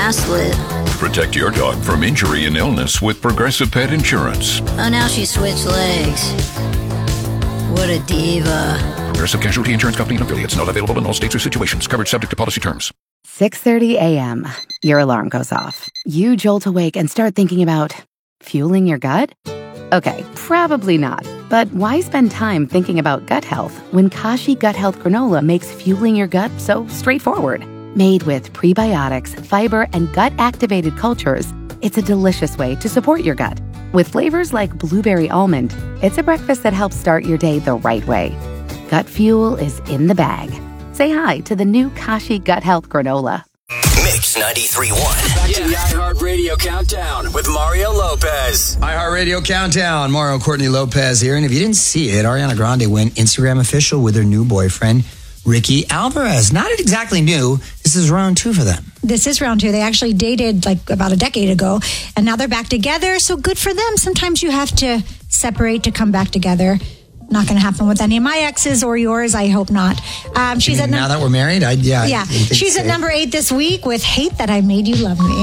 gas lit. Protect your dog from injury and illness with Progressive Pet Insurance. Oh, now she switched legs. What a diva. Progressive Casualty Insurance Company and affiliates. Not available in all states or situations. Coverage subject to policy terms. 6:30 a.m. Your alarm goes off. You jolt awake and start thinking about fueling your gut? Okay, probably not. But why spend time thinking about gut health when Kashi Gut Health Granola makes fueling your gut so straightforward? Made with prebiotics, fiber, and gut-activated cultures, it's a delicious way to support your gut. With flavors like blueberry almond, it's a breakfast that helps start your day the right way. Gut fuel is in the bag. Say hi to the new Kashi Gut Health Granola. Mix 93.1. Back to the iHeartRadio Countdown with Mario Lopez. iHeartRadio Countdown. Mario Courtney Lopez here. And if you didn't see it, Ariana Grande went Instagram official with her new boyfriend, Ricky Alvarez. Not exactly new. This is round 2 for them. This is round 2. They actually dated like about a decade ago, and now they're back together. So good for them. Sometimes you have to separate to come back together. Not going to happen with any of my exes or yours. I hope not. She's at now that we're married, she's at number 8 this week with "Hate That I Made You Love Me."